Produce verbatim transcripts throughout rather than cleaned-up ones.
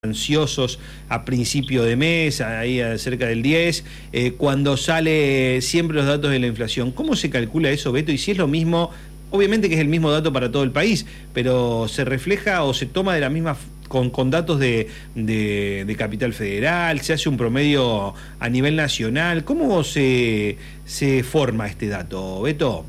ansiosos a principio de mes, ahí a cerca del diez, eh, cuando sale siempre los datos de la inflación. ¿Cómo se calcula eso, Beto? Y si es lo mismo, obviamente que es el mismo dato para todo el país, pero se refleja o se toma de la misma, con, con datos de, de, de Capital Federal, se hace un promedio a nivel nacional. ¿Cómo se, se forma este dato, Beto?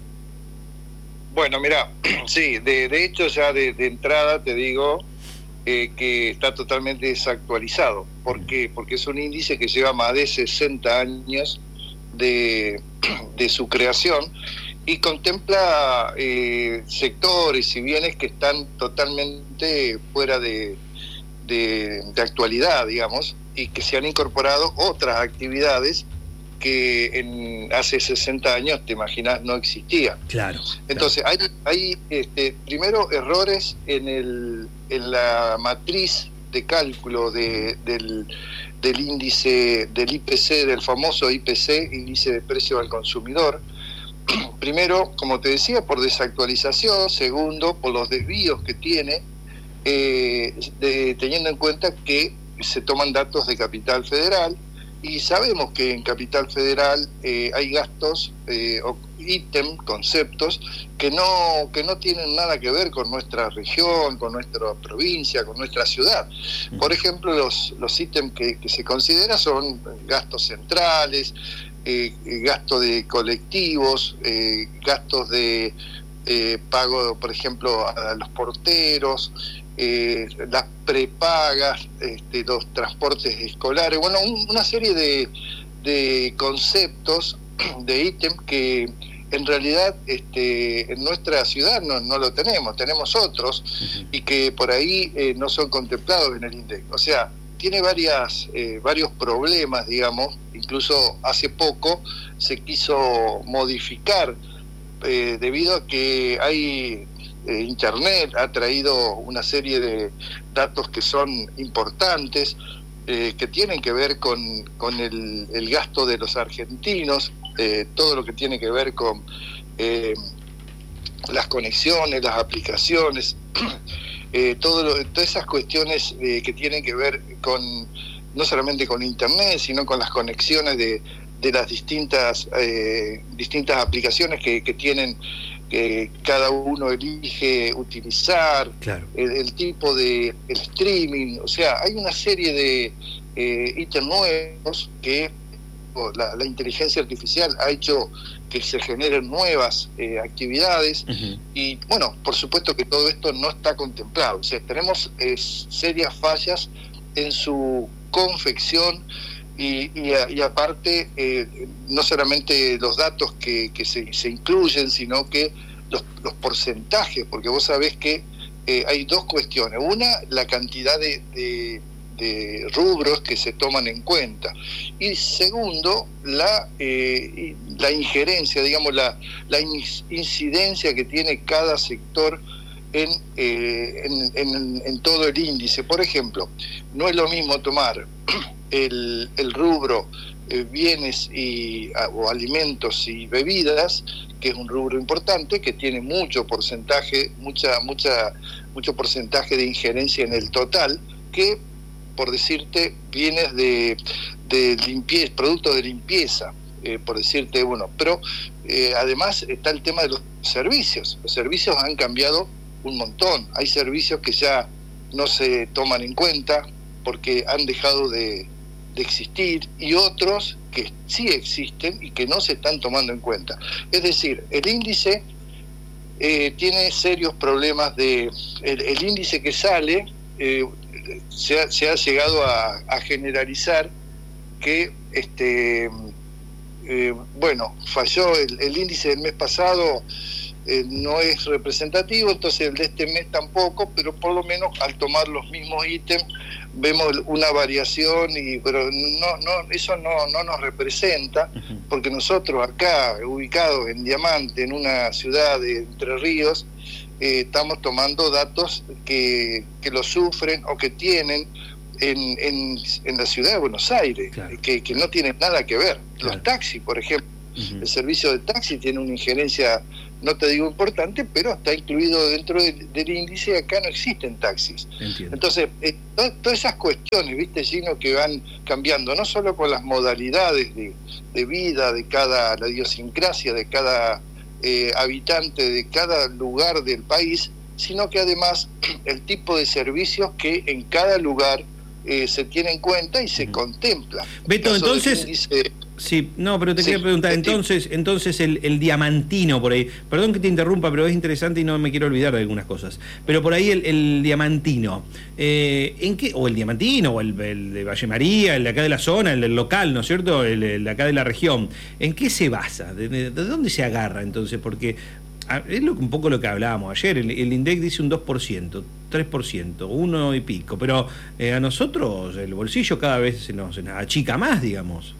Bueno, mira, sí, de, de hecho ya de, de entrada te digo eh, que está totalmente desactualizado. ¿Por qué? Porque es un índice que lleva más de sesenta años de, de su creación y contempla eh, sectores y bienes que están totalmente fuera de, de, de actualidad, digamos, y que se han incorporado otras actividades que en hace sesenta años, te imaginas, no existían. Claro. Entonces, claro. hay, hay este, primero errores en, el, en la matriz de cálculo de, del, del índice del I P C, del famoso I P C, índice de precio al consumidor. Primero, como te decía, por desactualización. Segundo, por los desvíos que tiene, eh, de, teniendo en cuenta que se toman datos de Capital Federal. Y sabemos que en Capital Federal eh, hay gastos, eh, o ítems, conceptos, que no, que no tienen nada que ver con nuestra región, con nuestra provincia, con nuestra ciudad. Por ejemplo, los, los ítems que, que se consideran son gastos centrales, eh, gasto de colectivos, eh, gastos de eh, pago, por ejemplo, a los porteros, Eh, las prepagas, este, los transportes escolares, bueno, un, una serie de, de conceptos, de ítems que en realidad este, en nuestra ciudad no, no lo tenemos, tenemos otros uh-huh. y que por ahí eh, no son contemplados en el índice. O sea, tiene varias, eh, varios problemas, digamos. Incluso hace poco se quiso modificar eh, debido a que hay Eh, Internet ha traído una serie de datos que son importantes, eh, que tienen que ver con, con el, el gasto de los argentinos, eh, todo lo que tiene que ver con eh, las conexiones, las aplicaciones, eh, todo lo, todas esas cuestiones eh, que tienen que ver con no solamente con Internet, sino con las conexiones de, de las distintas, eh, distintas aplicaciones que, que tienen, que cada uno elige utilizar, claro. el, el tipo de el streaming, o sea, hay una serie de eh, ítems nuevos que oh, la, la inteligencia artificial ha hecho que se generen nuevas eh, actividades uh-huh. y bueno, por supuesto que todo esto no está contemplado, o sea, tenemos eh, serias fallas en su confección. Y, y, y aparte, eh, no solamente los datos que, que se, se incluyen, sino que los, los porcentajes, porque vos sabés que eh, hay dos cuestiones. Una, la cantidad de, de, de rubros que se toman en cuenta. Y segundo, la, eh, la injerencia, digamos, la, la incidencia que tiene cada sector en, eh, en, en, en todo el índice. Por ejemplo, no es lo mismo tomar El, el rubro eh, bienes y, o alimentos y bebidas, que es un rubro importante, que tiene mucho porcentaje, mucha, mucha, mucho porcentaje de injerencia en el total, que, por decirte, bienes de, de limpieza, productos de limpieza, eh, por decirte uno. Pero eh, además está el tema de los servicios. Los servicios han cambiado un montón. Hay servicios que ya no se toman en cuenta porque han dejado de de existir, y otros que sí existen y que no se están tomando en cuenta. Es decir, el índice eh, tiene serios problemas de... El, el índice que sale eh, se, ha, se ha llegado a, a generalizar que, este eh, bueno, falló el, el índice del mes pasado, eh, no es representativo, entonces el de este mes tampoco, pero por lo menos al tomar los mismos ítems vemos una variación, y pero no no eso no no nos representa, porque nosotros acá, ubicados en Diamante, en una ciudad de Entre Ríos, eh, estamos tomando datos que, que lo sufren o que tienen en, en, en la ciudad de Buenos Aires, claro. que, que no tienen nada que ver. Claro. Los taxis, por ejemplo, uh-huh. el servicio de taxi tiene una injerencia no te digo importante, pero está incluido dentro del, del índice. Acá no existen taxis. Entiendo. Entonces, eh, to, todas esas cuestiones, viste, Gino, que van cambiando, no solo con las modalidades de, de vida de cada, la idiosincrasia de cada eh, habitante de cada lugar del país, sino que además el tipo de servicios que en cada lugar eh, se tiene en cuenta y se uh-huh. contempla. Beto, entonces... Índice, sí, no, pero te sí, quería preguntar, entonces entonces el, el diamantino por ahí, perdón que te interrumpa, pero es interesante y no me quiero olvidar de algunas cosas, pero por ahí el, el diamantino, eh, ¿en qué? O el diamantino, o el, el de Valle María, el de acá de la zona, el del local, ¿no es cierto? El, el de acá de la región, ¿en qué se basa? ¿De, de, de dónde se agarra entonces? Porque es lo, un poco lo que hablábamos ayer, el, el INDEC dice un dos por ciento, tres por ciento, uno y pico, pero eh, a nosotros el bolsillo cada vez se nos, se nos achica más, digamos.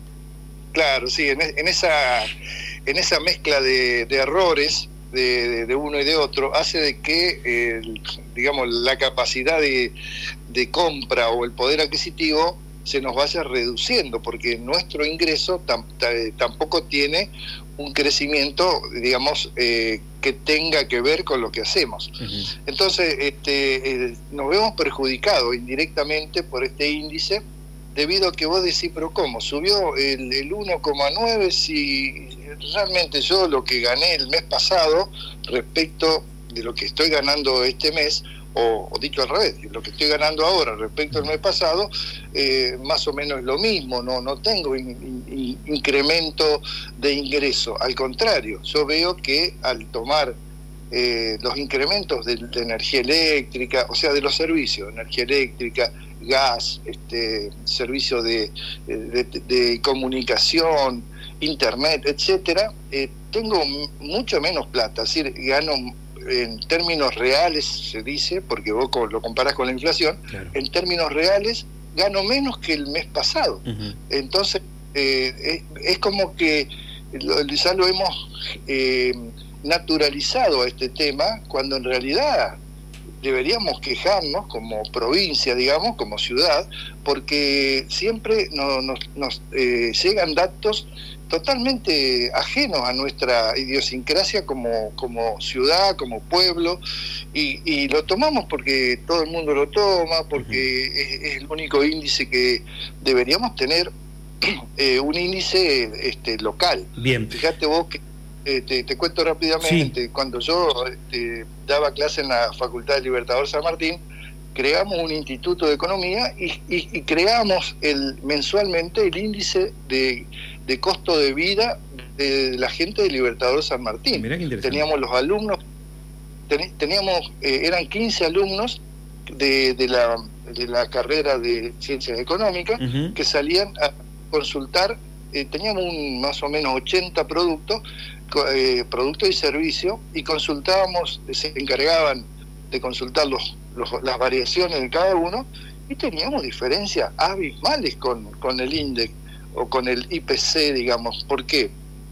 Claro, sí, en, en esa en esa mezcla de, de errores de, de, de uno y de otro hace de que, eh, digamos, la capacidad de, de compra o el poder adquisitivo se nos vaya reduciendo, porque nuestro ingreso tam, tampoco tiene un crecimiento, digamos, eh, que tenga que ver con lo que hacemos. Uh-huh. Entonces, este, eh, nos vemos perjudicados indirectamente por este índice, debido a que vos decís, pero ¿cómo? Subió el, el uno coma nueve si realmente yo lo que gané el mes pasado respecto de lo que estoy ganando este mes, o, o dicho al revés, lo que estoy ganando ahora respecto al mes pasado, eh, más o menos es lo mismo, no, no tengo in, in, incremento de ingreso, al contrario, yo veo que al tomar eh, los incrementos de, de energía eléctrica, o sea, de los servicios, energía eléctrica, gas, este, servicio de, de, de comunicación, internet, etcétera, eh, tengo mucho menos plata, es decir, gano en términos reales, se dice, porque vos lo comparás con la inflación, claro. En términos reales gano menos que el mes pasado. Uh-huh. Entonces, eh, es, es como que ya lo hemos eh, naturalizado a este tema, cuando en realidad deberíamos quejarnos como provincia, digamos, como ciudad, porque siempre no, nos, nos eh, llegan datos totalmente ajenos a nuestra idiosincrasia como, como ciudad, como pueblo, y, y lo tomamos porque todo el mundo lo toma, porque es, es el único índice que deberíamos tener, eh, un índice este, local. Bien. Fíjate vos que Eh, te, te cuento rápidamente, sí. Cuando yo este, daba clase en la Facultad de Libertador San Martín, creamos un instituto de economía y, y, y creamos el, mensualmente el índice de, de costo de vida de la gente de Libertador San Martín. Mirá qué interesante. Teníamos los alumnos, ten, teníamos eh, eran quince alumnos de, de, la, de la carrera de Ciencias Económicas, uh-huh. que salían a consultar. Eh, teníamos un, más o menos ochenta productos, eh, productos y servicios, y consultábamos, se encargaban de consultar los, los, las variaciones de cada uno, y teníamos diferencias abismales con, con el INDEC o con el I P C, digamos. ¿Por qué?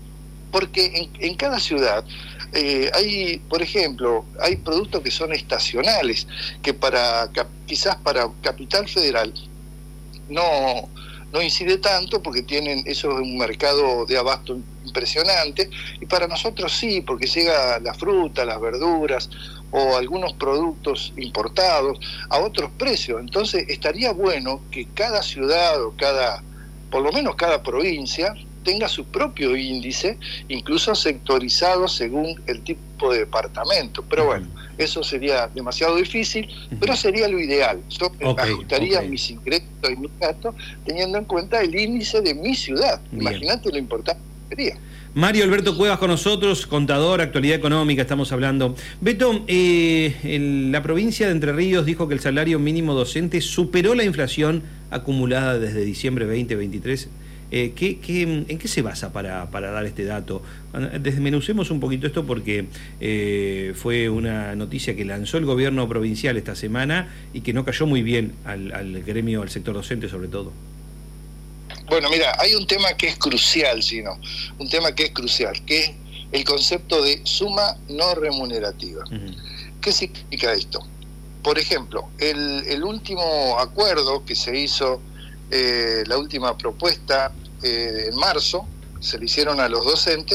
Porque en, en cada ciudad eh, hay, por ejemplo, hay productos que son estacionales, que para quizás para Capital Federal no... no incide tanto porque tienen, eso es un mercado de abasto impresionante, y para nosotros sí, porque llega la fruta, las verduras o algunos productos importados a otros precios. Entonces estaría bueno que cada ciudad o cada, por lo menos cada provincia, tenga su propio índice, incluso sectorizado según el tipo de departamento. Pero bueno, eso sería demasiado difícil, pero sería lo ideal. Yo okay, ajustaría okay. mis ingresos y mis gastos teniendo en cuenta el índice de mi ciudad. Imagínate lo importante que sería. Mario Alberto Cuevas con nosotros, contador, actualidad económica, estamos hablando. Beto, eh, el, la provincia de Entre Ríos dijo que el salario mínimo docente superó la inflación acumulada desde diciembre veinte veintitrés. Eh, ¿qué, qué, ¿En qué se basa para, para dar este dato? Desmenucemos un poquito esto porque eh, fue una noticia que lanzó el gobierno provincial esta semana y que no cayó muy bien al, al gremio, al sector docente sobre todo. Bueno, mira, hay un tema que es crucial, Gino, un tema que es crucial, que es el concepto de suma no remunerativa. Uh-huh. ¿Qué significa esto? Por ejemplo, el, el último acuerdo que se hizo, eh, la última propuesta, Eh, en marzo, se le hicieron a los docentes,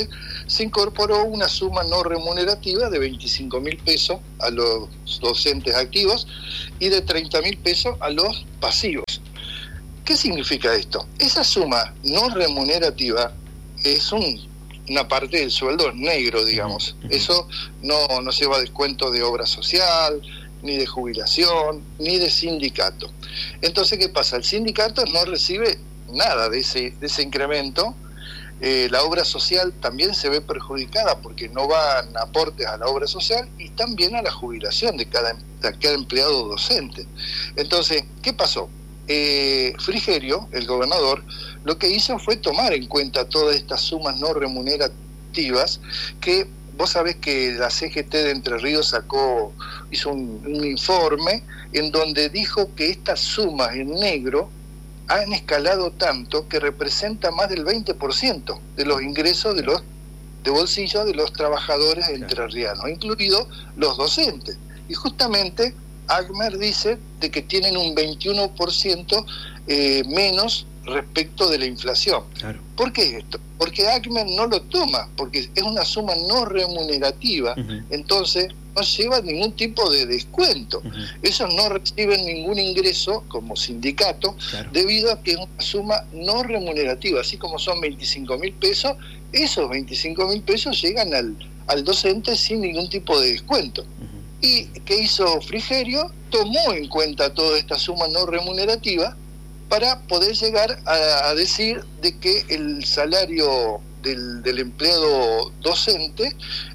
se incorporó una suma no remunerativa de veinticinco mil pesos a los docentes activos y de treinta mil pesos a los pasivos. ¿Qué significa esto? Esa suma no remunerativa es un, una parte del sueldo negro, digamos. Eso no, no lleva descuento de obra social, ni de jubilación, ni de sindicato. Entonces, ¿qué pasa? El sindicato no recibe nada de ese, de ese incremento. Eh, la obra social también se ve perjudicada porque no van aportes a la obra social y también a la jubilación de cada, de cada empleado docente. Entonces, ¿qué pasó? Eh, Frigerio, el gobernador, lo que hizo fue tomar en cuenta todas estas sumas no remunerativas que vos sabés que la C G T de Entre Ríos sacó, hizo un, un informe en donde dijo que estas sumas en negro han escalado tanto que representa más del veinte por ciento de los ingresos de los de bolsillo de los trabajadores entrerrianos, incluidos los docentes. Y justamente ACMER dice de que tienen un veintiuno por ciento eh, menos respecto de la inflación. Claro. ¿Por qué esto? Porque ACMER no lo toma, porque es una suma no remunerativa, uh-huh. Entonces no lleva ningún tipo de descuento. Uh-huh. Ellos no reciben ningún ingreso como sindicato, claro. Debido a que es una suma no remunerativa, así como son veinticinco mil pesos, esos veinticinco mil pesos llegan al, al docente sin ningún tipo de descuento. Uh-huh. ¿Y qué hizo Frigerio? Tomó en cuenta toda esta suma no remunerativa para poder llegar a, a decir de que el salario del, del empleado docente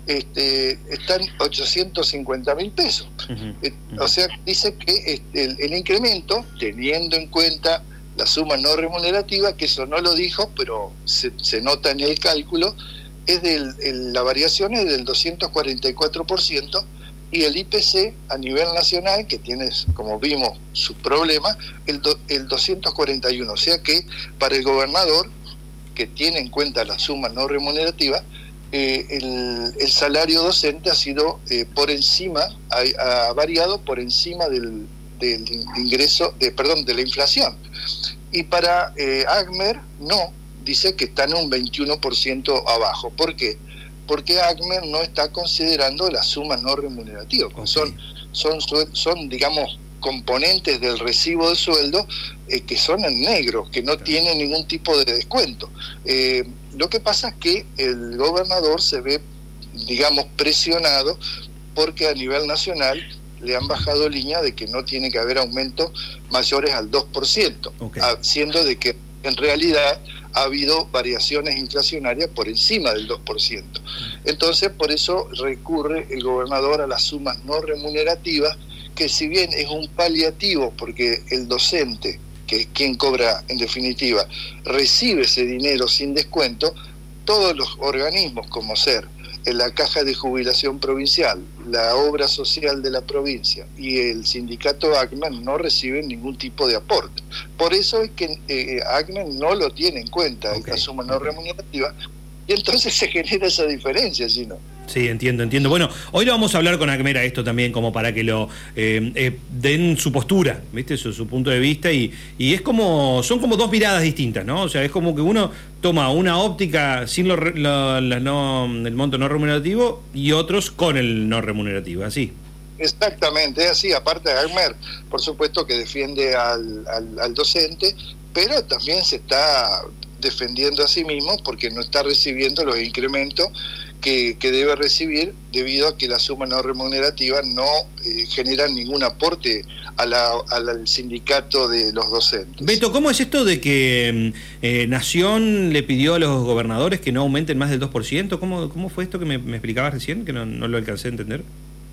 este, está en ochocientos cincuenta mil pesos. Uh-huh, uh-huh. O sea, dice que este, el, el incremento, teniendo en cuenta la suma no remunerativa, que eso no lo dijo, pero se, se nota en el cálculo, es del, el, la variación es del doscientos cuarenta y cuatro por ciento, y el I P C a nivel nacional, que tiene, como vimos, sus problemas, el, do, el doscientos cuarenta y uno. O sea que para el gobernador, que tiene en cuenta la suma no remunerativa, eh, el, el salario docente ha sido eh, por encima, ha, ha variado por encima del, del ingreso, de, perdón, de la inflación. Y para eh, ACMER, no, dice que está en un veintiuno por ciento abajo. ¿Por qué? Porque ACMER no está considerando las sumas no remunerativas, okay. son, son, son, digamos, componentes del recibo de sueldo eh, que son en negro, que no claro. tienen ningún tipo de descuento. Eh, lo que pasa es que el gobernador se ve, digamos, presionado porque a nivel nacional le han bajado línea de que no tiene que haber aumentos mayores al dos por ciento, okay. siendo de que en realidad ha habido variaciones inflacionarias por encima del dos por ciento. Entonces, por eso recurre el gobernador a las sumas no remunerativas, que si bien es un paliativo, porque el docente, que es quien cobra en definitiva, recibe ese dinero sin descuento, todos los organismos, como ser en la Caja de Jubilación Provincial, la Obra Social de la provincia y el sindicato ACMER no reciben ningún tipo de aporte. Por eso es que eh, ACMER no lo tiene en cuenta, okay. esta suma no remunerativa, y entonces se genera esa diferencia, ¿sí, no? Sí, entiendo, entiendo. Bueno, hoy lo vamos a hablar con ACMER a esto también, como para que lo eh, eh, den su postura, ¿viste? Su, su punto de vista, y, y es como, son como dos miradas distintas, ¿no? O sea, es como que uno toma una óptica sin lo, lo, lo, no, el monto no remunerativo y otros con el no remunerativo, así. Exactamente, es así. Aparte de ACMER, por supuesto que defiende al, al, al docente, pero también se está defendiendo a sí mismo porque no está recibiendo los incrementos que, que debe recibir, debido a que la suma no remunerativa no eh, genera ningún aporte a la, a la, al sindicato de los docentes. Beto, ¿cómo es esto de que eh, Nación le pidió a los gobernadores que no aumenten más del dos por ciento? ¿Cómo, cómo fue esto que me, me explicabas recién, que no, no lo alcancé a entender?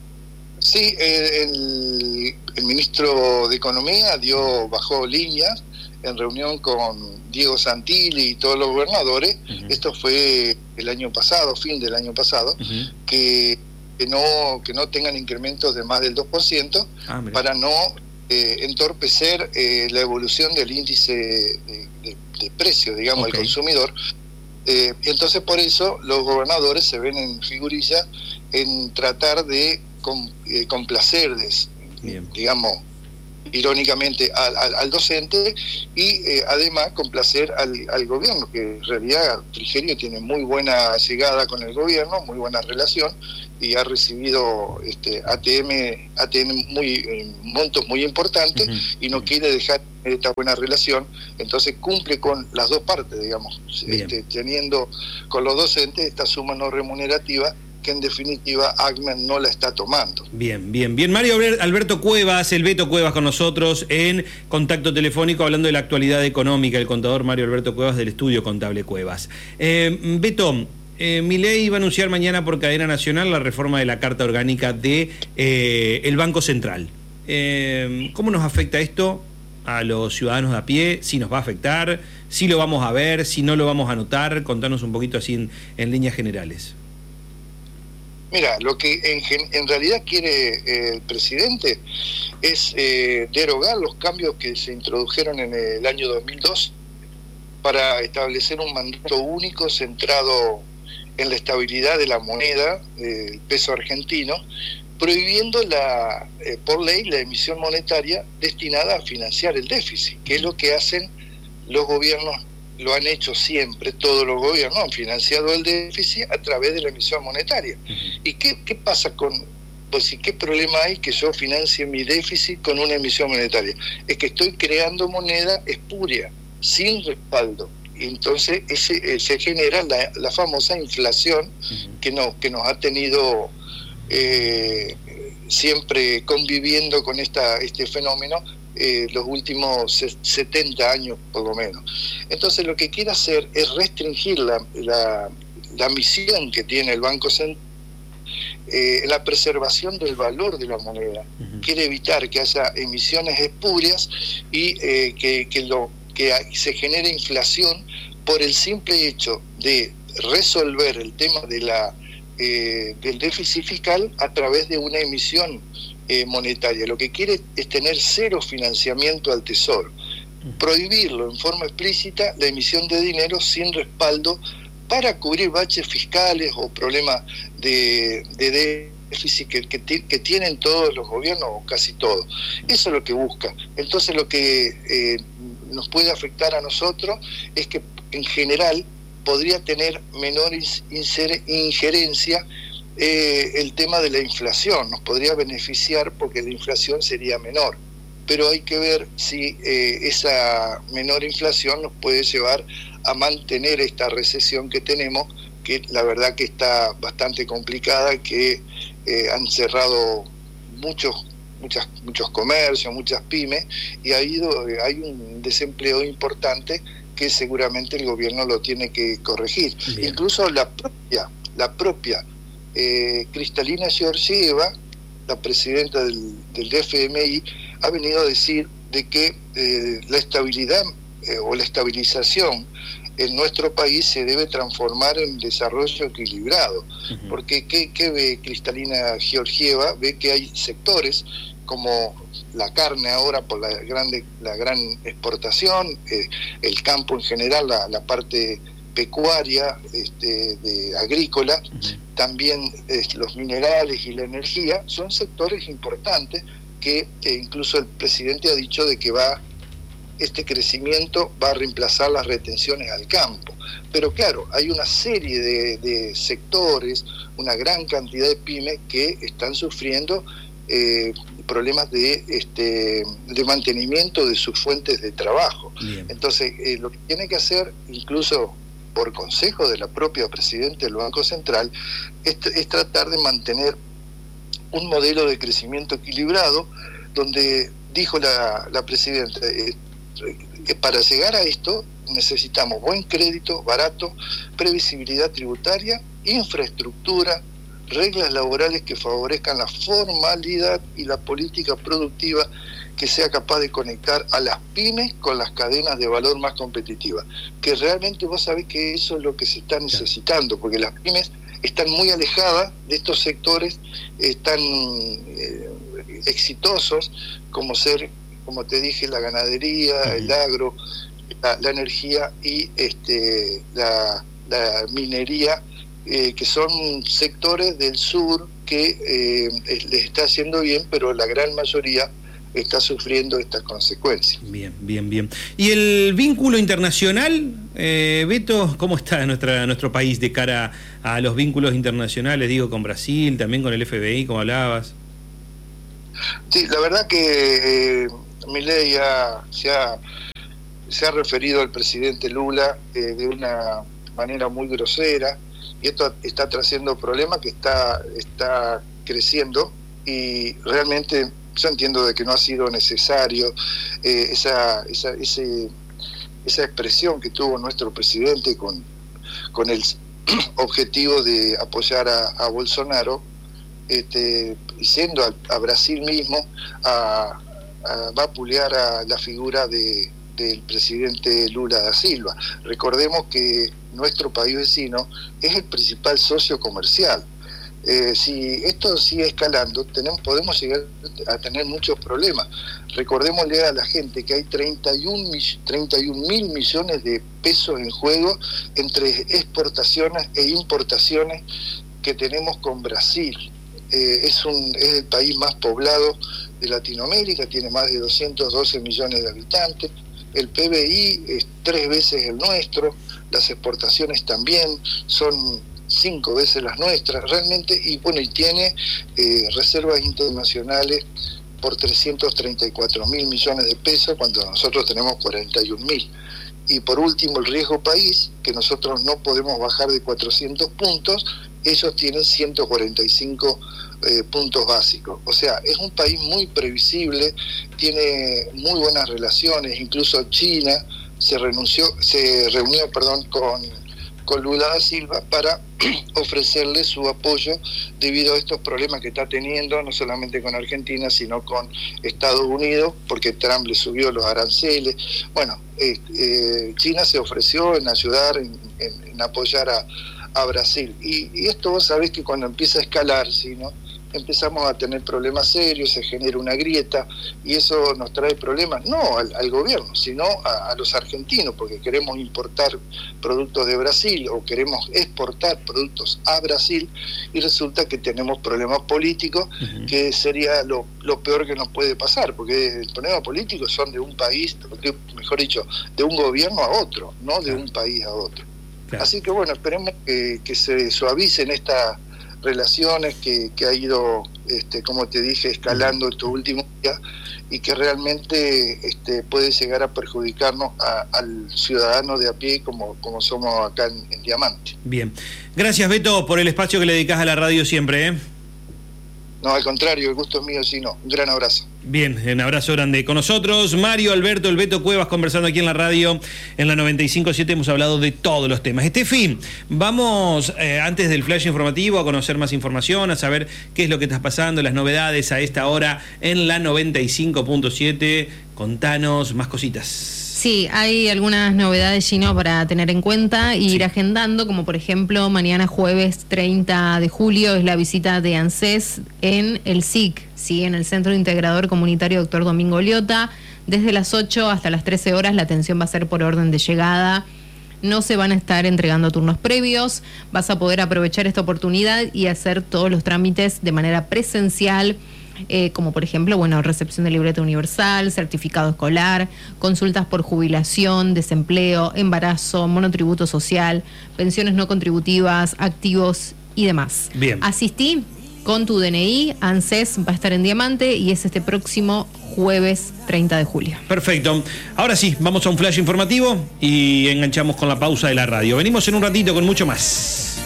Sí, eh, el, el ministro de Economía dio bajó líneas en reunión con Diego Santilli y todos los gobernadores. Uh-huh. Esto fue el año pasado, fin del año pasado, uh-huh. que, que no que no tengan incrementos de más del dos por ciento, ah, para no eh, entorpecer eh, la evolución del índice de, de, de precios, digamos, okay. del consumidor. Eh, entonces, por eso los gobernadores se ven en figurilla en tratar de com, eh, complacer, de, digamos, irónicamente al, al, al docente y eh, además complacer al, al gobierno, que en realidad Frigerio tiene muy buena llegada con el gobierno, muy buena relación, y ha recibido este, A T M, A T M muy, eh, montos muy importantes, uh-huh. y no quiere dejar esta buena relación, entonces cumple con las dos partes, digamos, este, teniendo con los docentes esta suma no remunerativa que en definitiva Agmen no la está tomando. Bien, bien, bien. Mario Alberto Cuevas, el Beto Cuevas con nosotros en contacto telefónico hablando de la actualidad económica, el contador Mario Alberto Cuevas del Estudio Contable Cuevas. Eh, Beto, eh, Milei va a anunciar mañana por cadena nacional la reforma de la Carta Orgánica de eh, el Banco Central. Eh, ¿Cómo nos afecta esto a los ciudadanos de a pie? ¿Si nos va a afectar? ¿Si lo vamos a ver? ¿Si no lo vamos a notar? Contanos un poquito así en, en líneas generales. Mira, lo que en, en realidad quiere eh, el presidente es eh, derogar los cambios que se introdujeron en el año dos mil dos para establecer un mandato único centrado en la estabilidad de la moneda, eh, el peso argentino, prohibiendo la, eh, por ley la emisión monetaria destinada a financiar el déficit, que es lo que hacen los gobiernos. Lo han hecho siempre, todos los gobiernos han financiado el déficit a través de la emisión monetaria. Uh-huh. ¿Y qué, qué pasa con, pues, qué problema hay que yo financie mi déficit con una emisión monetaria? Es que estoy creando moneda espuria, sin respaldo. Y entonces ese, eh, se genera la, la famosa inflación, uh-huh. que, no, que nos ha tenido eh, siempre conviviendo con esta, este fenómeno, Eh, los últimos setenta años por lo menos. Entonces lo que quiere hacer es restringir la, la, la misión que tiene el Banco Central, eh, la preservación del valor de la moneda. Uh-huh. Quiere evitar que haya emisiones espurias y eh, que, que, lo, que se genere inflación por el simple hecho de resolver el tema de la, eh, del déficit fiscal a través de una emisión Eh, monetaria. Lo que quiere es tener cero financiamiento al tesoro, prohibirlo en forma explícita la emisión de dinero sin respaldo para cubrir baches fiscales o problemas de, de déficit que, que, que tienen todos los gobiernos o casi todos. Eso es lo que busca. Entonces lo que eh, nos puede afectar a nosotros es que en general podría tener menor injerencia Eh, el tema de la inflación, nos podría beneficiar porque la inflación sería menor, pero hay que ver si eh, esa menor inflación nos puede llevar a mantener esta recesión que tenemos, que la verdad que está bastante complicada, que eh, han cerrado muchos muchas, muchos comercios, muchas pymes, y ha ido, hay un desempleo importante que seguramente el gobierno lo tiene que corregir. Bien. Incluso la propia, la propia Eh, Cristalina Georgieva, la presidenta del, del F M I, ha venido a decir de que eh, la estabilidad eh, o la estabilización en nuestro país se debe transformar en desarrollo equilibrado. Uh-huh. Porque ¿qué, qué ve Cristalina Georgieva? Ve que hay sectores como la carne ahora por la, grande, la gran exportación, eh, el campo en general, la, la parte pecuaria, este, de agrícola, uh-huh. también eh, los minerales y la energía, son sectores importantes que eh, incluso el presidente ha dicho de que va este crecimiento va a reemplazar las retenciones al campo. Pero claro, hay una serie de, de sectores, una gran cantidad de pymes que están sufriendo eh, problemas de, este, de mantenimiento de sus fuentes de trabajo. Bien. Entonces, eh, lo que tiene que hacer, incluso por consejo de la propia presidenta del Banco Central, es, es tratar de mantener un modelo de crecimiento equilibrado, donde dijo la, la presidenta, eh, que para llegar a esto necesitamos buen crédito, barato, previsibilidad tributaria, infraestructura, reglas laborales que favorezcan la formalidad y la política productiva que sea capaz de conectar a las pymes con las cadenas de valor más competitivas. Que realmente vos sabés que eso es lo que se está necesitando, porque las pymes están muy alejadas de estos sectores eh, tan eh, exitosos como ser, como te dije, la ganadería, uh-huh. el agro, la, la energía y este, la, la minería, eh, que son sectores del sur que eh, les está haciendo bien, pero la gran mayoría está sufriendo estas consecuencias. Bien, bien, bien. ¿Y el vínculo internacional, eh, Beto, cómo está nuestra, nuestro país de cara a los vínculos internacionales, digo, con Brasil, también con el F B I, como hablabas? Sí, la verdad que eh, Milei ya se ha, se ha referido al presidente Lula eh, de una manera muy grosera, y esto está trayendo problemas que está, está creciendo, y realmente yo entiendo de que no ha sido necesario eh, esa, esa, ese, esa expresión que tuvo nuestro presidente con, con el objetivo de apoyar a, a Bolsonaro, este, diciendo a, a Brasil mismo a, a vapulear a la figura de, del presidente Lula da Silva. Recordemos que nuestro país vecino es el principal socio comercial. Eh, si esto sigue escalando, tenemos, podemos llegar a tener muchos problemas. Recordémosle a la gente que hay treinta y un mil millones de pesos en juego entre exportaciones e importaciones que tenemos con Brasil. Eh, es, un, es el país más poblado de Latinoamérica, tiene más de doscientos doce millones de habitantes, el P B I es tres veces el nuestro, las exportaciones también son cinco veces las nuestras, realmente, y bueno, y tiene eh, reservas internacionales por trescientos treinta y cuatro mil millones de pesos, cuando nosotros tenemos cuarenta y un mil. Y por último, el riesgo país, que nosotros no podemos bajar de cuatrocientos puntos, ellos tienen ciento cuarenta y cinco eh, puntos básicos. O sea, es un país muy previsible, tiene muy buenas relaciones, incluso China se renunció, se reunió, perdón, con, con Lula da Silva para ofrecerle su apoyo debido a estos problemas que está teniendo, no solamente con Argentina, sino con Estados Unidos, porque Trump le subió los aranceles. Bueno, eh, eh, China se ofreció en ayudar, en, en, en apoyar a a Brasil, y, y esto vos sabés que cuando empieza a escalar, ¿sí, no? empezamos a tener problemas serios, se genera una grieta, y eso nos trae problemas no al, al gobierno, sino a, a los argentinos, porque queremos importar productos de Brasil o queremos exportar productos a Brasil, y resulta que tenemos problemas políticos, uh-huh. que sería lo, lo peor que nos puede pasar, porque el problema político son de un país, mejor dicho, de un gobierno a otro, no de un país a otro. Claro. Así que bueno, esperemos que, que se suavicen estas relaciones que, que ha ido, este, como te dije, escalando estos últimos días, y que realmente este, puede llegar a perjudicarnos a, al ciudadano de a pie como, como somos acá en, en Diamante. Bien. Gracias, Beto, por el espacio que le dedicás a la radio siempre, ¿eh? No, al contrario, el gusto es mío, sí, no. Un gran abrazo. Bien, un abrazo grande. Con nosotros, Mario Alberto, el Beto Cuevas, conversando aquí en la radio, en la noventa y cinco punto siete. Hemos hablado de todos los temas. Estefi, vamos, eh, antes del flash informativo, a conocer más información, a saber qué es lo que está pasando, las novedades a esta hora en la noventa y cinco punto siete. Contanos más cositas. Sí, hay algunas novedades, Gino, para tener en cuenta e ir sí. agendando, como por ejemplo, mañana jueves treinta de julio es la visita de ANSES en el S I C, ¿sí? en el Centro Integrador Comunitario Doctor Domingo Liotta. Desde las ocho hasta las trece horas la atención va a ser por orden de llegada. No se van a estar entregando turnos previos. Vas a poder aprovechar esta oportunidad y hacer todos los trámites de manera presencial. Eh, como por ejemplo, bueno, recepción de libreta universal, certificado escolar, consultas por jubilación, desempleo, embarazo, monotributo social, pensiones no contributivas, activos y demás. Bien. Asistí con tu D N I, ANSES va a estar en Diamante y es este próximo jueves treinta de julio. Perfecto. Ahora sí, vamos a un flash informativo y enganchamos con la pausa de la radio. Venimos en un ratito con mucho más.